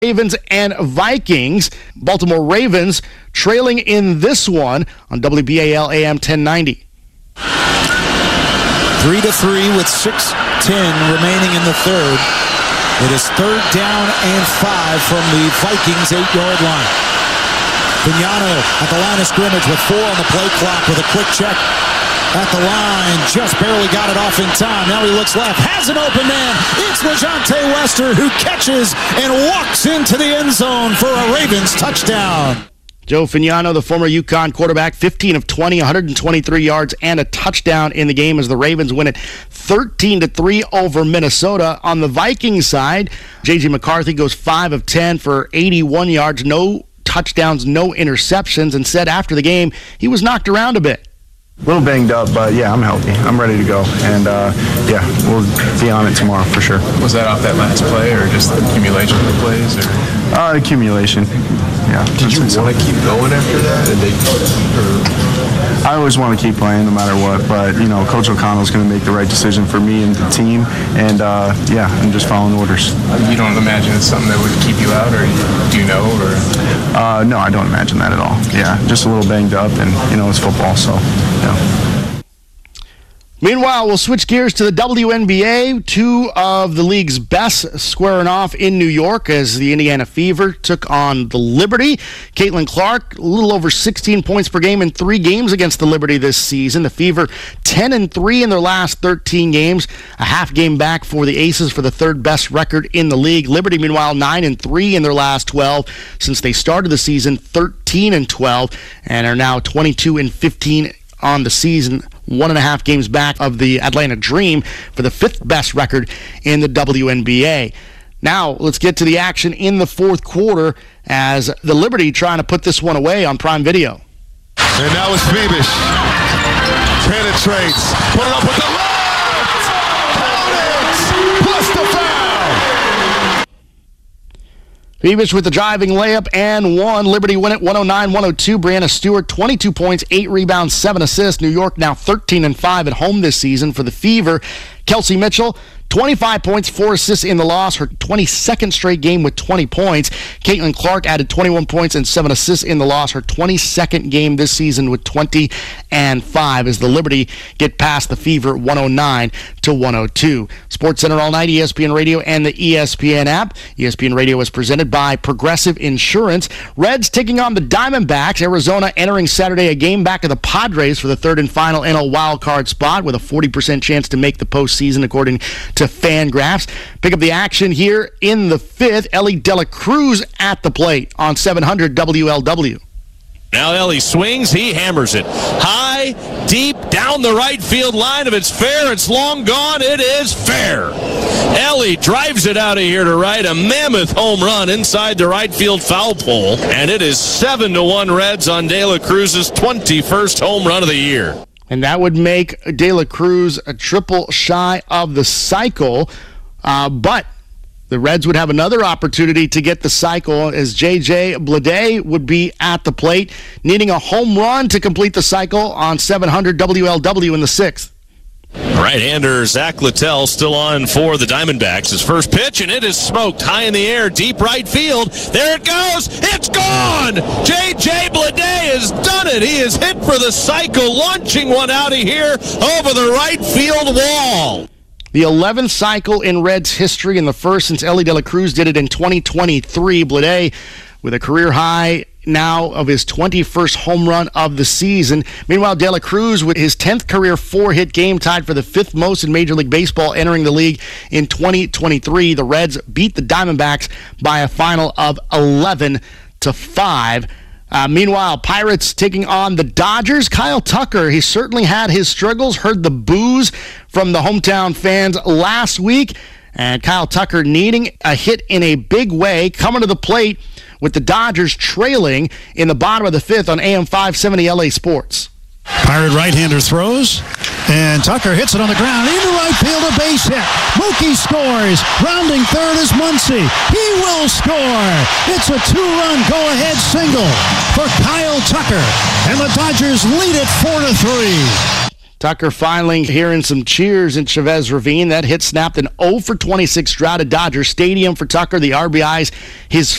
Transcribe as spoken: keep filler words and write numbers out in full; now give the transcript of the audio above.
Ravens and Vikings. Baltimore Ravens trailing in this one on W B A L A M ten ninety. Three to three with six ten remaining in the third. It is third down and five from the Vikings eight-yard line. Vignano at the line of scrimmage with four on the play clock with a quick check at the line. Just barely got it off in time. Now he looks left. Has an open man. It's LeJontay Wester who catches and walks into the end zone for a Ravens touchdown. Joe Vignano, the former UConn quarterback, fifteen of twenty, one hundred twenty-three yards and a touchdown in the game as the Ravens win it thirteen to three over Minnesota. On the Vikings side, J J McCarthy goes five of ten for eighty-one yards, no touchdowns, no interceptions, and said after the game he was knocked around a bit. A little banged up, but yeah, I'm healthy. I'm ready to go. And uh, yeah, we'll be on it tomorrow for sure. Was that off that last play or just the accumulation of the plays? Or? Uh, accumulation. Yeah. Did you want to keep going after that? Did they, or? I always want to keep playing no matter what, but you know, Coach O'Connell's going to make the right decision for me and the team. And uh, yeah, I'm just following orders. You don't imagine it's something that would keep you out, or do you know? Or uh, no, I don't imagine that at all. Yeah, just a little banged up, and you know, it's football, so yeah. Meanwhile, we'll switch gears to the W N B A. Two of the league's best squaring off in New York as the Indiana Fever took on the Liberty. Caitlin Clark, a little over sixteen points per game in three games against the Liberty this season. The Fever, ten and three in their last thirteen games, a half game back for the Aces for the third best record in the league. Liberty, meanwhile, nine and three in their last twelve since they started the season, thirteen and twelve, and are now twenty-two and fifteen on the season. One and a half games back of the Atlanta Dream for the fifth best record in the W N B A. Now, let's get to the action in the fourth quarter as the Liberty trying to put this one away on Prime Video. And now it's Bebish. Penetrates. Put it up with the left. Count it. Plus the foul. Bebish with the driving layup and one. Liberty win it one oh nine one oh two. Brianna Stewart, twenty-two points, eight rebounds, seven assists. New York now thirteen and five at home this season for the Fever. Kelsey Mitchell, twenty-five points, four assists in the loss, her twenty-second straight game with twenty points. Caitlin Clark added twenty-one points and seven assists in the loss, her twenty-second game this season with twenty and five as the Liberty get past the Fever one oh nine to one oh two. SportsCenter all night, E S P N Radio and the E S P N app. E S P N Radio is presented by Progressive Insurance. Reds taking on the Diamondbacks. Arizona entering Saturday a game back of the Padres for the third and final N L wildcard spot with a forty percent chance to make the postseason according to Fangraphs. Pick up the action here in the fifth. Ellie Dela Cruz at the plate on seven hundred W L W. Now Ellie swings, he hammers it. High, deep, down the right field line. If it's fair, it's long gone. It is fair. Ellie drives it out of here to right. A mammoth home run inside the right field foul pole. And it is seven to one Reds on De La Cruz's twenty-first home run of the year. And that would make De La Cruz a triple shy of the cycle. Uh, but the Reds would have another opportunity to get the cycle as J J Bleday would be at the plate, needing a home run to complete the cycle on seven hundred W L W in the sixth. Right-hander Zach Littell still on for the Diamondbacks. His first pitch, and it is smoked high in the air, deep right field. There it goes. It's gone. J J Bleday has done it. He is hit for the cycle, launching one out of here over the right field wall. The eleventh cycle in Reds history and the first since Ellie De La Cruz did it in twenty twenty-three. Bleday with a career high now of his twenty-first home run of the season. Meanwhile, De La Cruz with his tenth career four-hit game tied for the fifth most in Major League Baseball entering the league in twenty twenty-three. The Reds beat the Diamondbacks by a final of eleven to five. Uh, meanwhile, Pirates taking on the Dodgers. Kyle Tucker, he certainly had his struggles, heard the boos from the hometown fans last week, and Kyle Tucker needing a hit in a big way, coming to the plate with the Dodgers trailing in the bottom of the fifth on A M five seventy L A Sports. Pirate right-hander throws, and Tucker hits it on the ground. Into right field, a base hit. Mookie scores. Rounding third is Muncy. He will score. It's a two-run go-ahead single for Kyle Tucker, and the Dodgers lead it four to three. Tucker finally hearing some cheers in Chavez Ravine. That hit snapped an oh for twenty-six drought at Dodger Stadium for Tucker. The R B Is, his